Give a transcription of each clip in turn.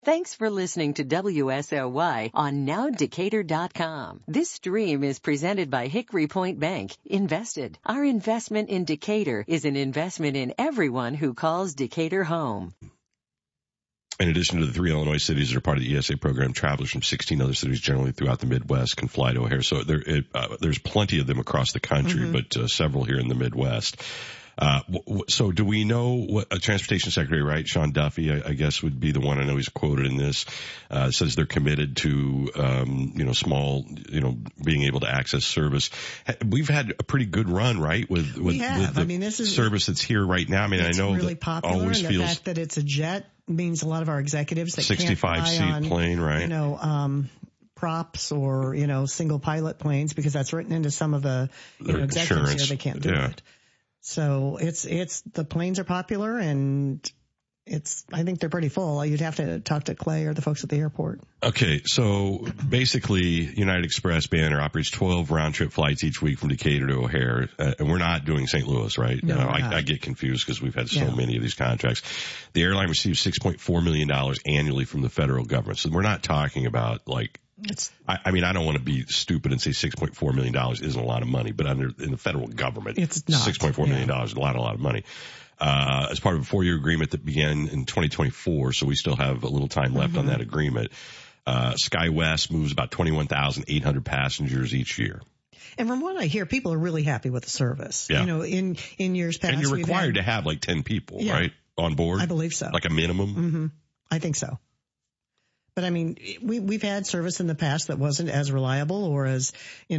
Thanks for listening to WSOY on NowDecatur.com. This stream is presented by Hickory Point Bank. Invested. Our investment in Decatur is an investment in everyone who calls Decatur home. In addition to the 3 Illinois cities that are part of the ESA program, travelers from 16 other cities generally throughout the Midwest can fly to O'Hare. So there's plenty of them across the country, but several here in the Midwest. So do we know what Transportation Secretary, right? Sean Duffy, I guess would be the one. I know he's quoted in this, says they're committed to, small, being able to access service. We've had a pretty good run, right? With this is service that's here right now. I mean, I know really popular, always and feels the fact that it's a jet means a lot of our executives that 65-seat plane, right? Props or, single pilot planes, because that's written into some of the executives here. They can't do it. So it's the planes are popular, and I think they're pretty full. You'd have to talk to Clay or the folks at the airport. Okay. So basically United Express Banner operates 12 round trip flights each week from Decatur to O'Hare. And we're not doing St. Louis, right? No, I get confused because we've had so many of these contracts. The airline receives $6.4 million annually from the federal government. So we're not talking about I don't want to be stupid and say $6.4 million isn't a lot of money, but in the federal government, it's not. $6.4 million is a lot of money. As part of a 4-year agreement that began in 2024, so we still have a little time left on that agreement. SkyWest moves about 21,800 passengers each year. And from what I hear, people are really happy with the service. Yeah. In years past. And you're required to have 10 people, right, on board? I believe so. Like a minimum? Mm-hmm. I think so. But I mean, we've had service in the past that wasn't as reliable or as,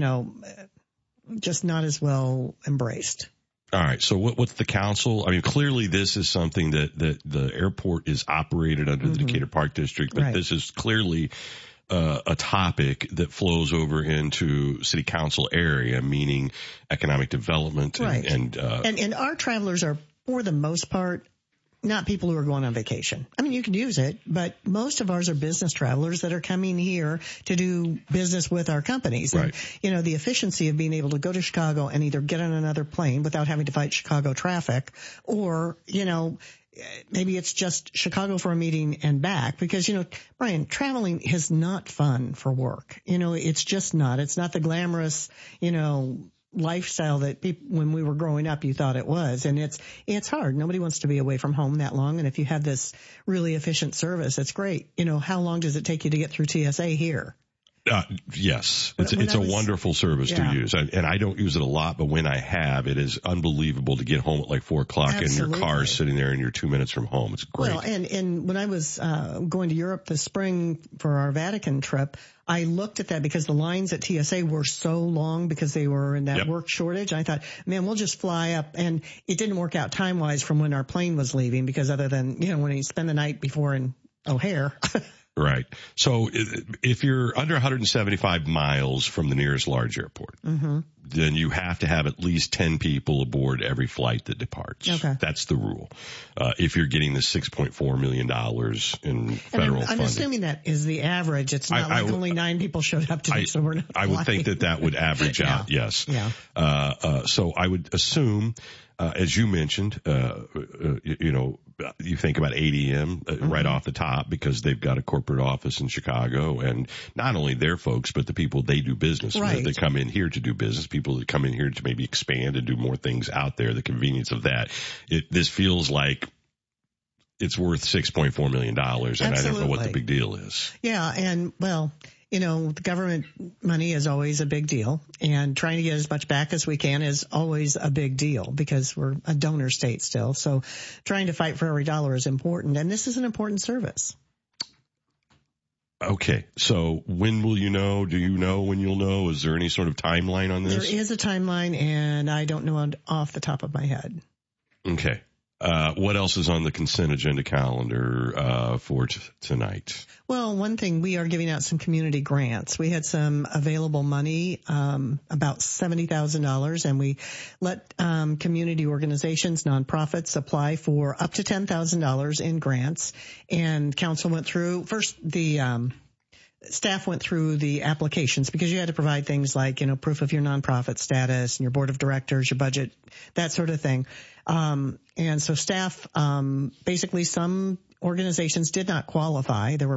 just not as well embraced. All right. So what's the council? I mean, clearly this is something that the airport is operated under the Decatur Park District, but this is clearly a topic that flows over into city council area, meaning economic development. Right. And our travelers are, for the most part, not people who are going on vacation. I mean, you can use it, but most of ours are business travelers that are coming here to do business with our companies. Right. And, the efficiency of being able to go to Chicago and either get on another plane without having to fight Chicago traffic, or, maybe it's just Chicago for a meeting and back, because, Brian, traveling is not fun for work. It's just not. It's not the glamorous, lifestyle that when we were growing up, you thought it was. And it's hard. Nobody wants to be away from home that long. And if you have this really efficient service, it's great. How long does it take you to get through TSA here? Yes, it's a wonderful service to use. And I don't use it a lot, but when I have, it is unbelievable to get home at 4 o'clock and your car is sitting there and you're 2 minutes from home. It's great. Well, and when I was going to Europe this spring for our Vatican trip, I looked at that because the lines at TSA were so long because they were in that work shortage. I thought, man, we'll just fly up. And it didn't work out time-wise from when our plane was leaving, because other than, when you spend the night before in O'Hare. Right. So if you're under 175 miles from the nearest large airport, then you have to have at least 10 people aboard every flight that departs. Okay. That's the rule. If you're getting the $6.4 million in federal funding. I'm assuming that is the average. It's not only 9 people showed up today, so we're not I would think that would average out, yes. Yeah. So I would assume, as you mentioned, you think about ADM right off the top, because they've got a corporate office in Chicago, and not only their folks, but the people they do business with. They come in here to do business, people that come in here to maybe expand and do more things out there, the convenience of that. This feels like it's worth $6.4 million, and Absolutely. I don't know what the big deal is. Yeah, and the government money is always a big deal, and trying to get as much back as we can is always a big deal, because we're a donor state still. So trying to fight for every dollar is important, and this is an important service. Okay, so when will you know? Do you know when you'll know? Is there any sort of timeline on this? There is a timeline, and I don't know off the top of my head. Okay. What else is on the consent agenda calendar for tonight? Well, one thing, we are giving out some community grants. We had some available money, about $70,000, and we let community organizations, nonprofits, apply for up to $10,000 in grants. And council went through first the staff went through the applications, because you had to provide things like, proof of your nonprofit status and your board of directors, your budget, that sort of thing. And so staff, basically some organizations did not qualify. There were